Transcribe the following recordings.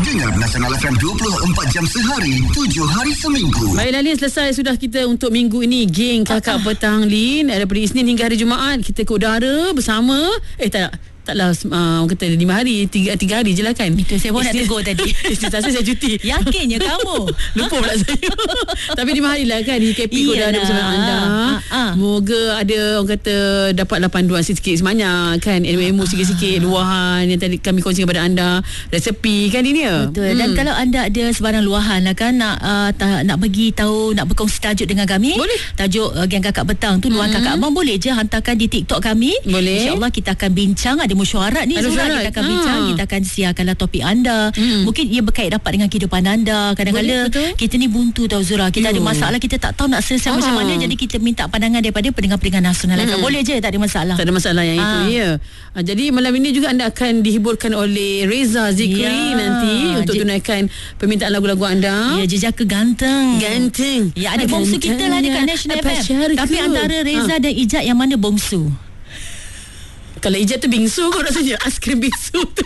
Dengar Nasional FM 24 jam sehari, 7 hari seminggu. Baiklah Lin, selesai sudah kita untuk minggu ini. Geng Kakak Petang Lin, daripada Isnin hingga hari Jumaat kita ke udara bersama. Taklah orang kata 5 hari, 3 hari je lah kan. Itu saya pun nak tegur tadi. Isteri saya cuti. Yakinnya kamu? Lupa pula saya. Tapi 5 hari lah kan KP ke udara bersama anda. Moga ada orang kata dapat panduan sikit sebanyak kan, ilmu sikit-sikit, luahan yang tadi kami kongsikan kepada anda, resepi kan ini ya. Betul. Dan kalau anda ada sebarang luahan lah kan, nak bagi tahu, nak berkongsi tajuk dengan kami, boleh. Tajuk Geng Kakak Petang tu, luahan kakak abang, boleh je hantarkan di TikTok kami. Boleh. InsyaAllah kita akan bincang. Ada mesyuarat ni Zura, kita akan bincang, kita akan siarkanlah topik anda. Mungkin ia berkait rapat dengan kehidupan anda. Kadang-kadang kita ni buntu tau Zura, kita ada masalah, kita tak tahu nak selesai macam mana, jadi kita minta pandangan daripada pendengar-pendengar Nasional FM. Boleh je, tak ada masalah. Tak ada masalah yang itu ya. Jadi malam ini juga anda akan dihiburkan oleh Reza Zikri nanti untuk tunaikan permintaan lagu-lagu anda. Ya, jejaka ganteng. Ya, ada bongsu kita lah dekat Nasional FM. Tapi antara Reza dan Ijat, yang mana bongsu? Kalau Ijat tu bingsu, kau rasanya aiskrim bingsu tu.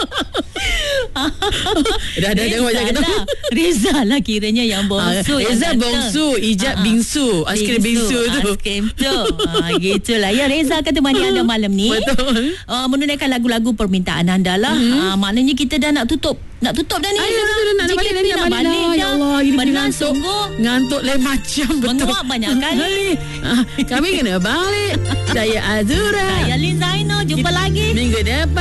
dah jangan kata. Reza lah kiranya yang bongsu. Reza bongsu, Ijat bingsu, aiskrim bingsu tu. Aiskrim tu. Gitulah. Ya, Reza akan temani anda malam ni. Betul. Menunaikan lagu-lagu permintaan anda lah. Maknanya kita dah nak tutup dah ni. Nak balik dah. Ya Allah, ini ngantuk. Ngantuk lain macam, betul. Menguap banyak kali. Kami kena balik. Saya Azura. Saya Lin Zaino. Jumpa lagi minggu depan.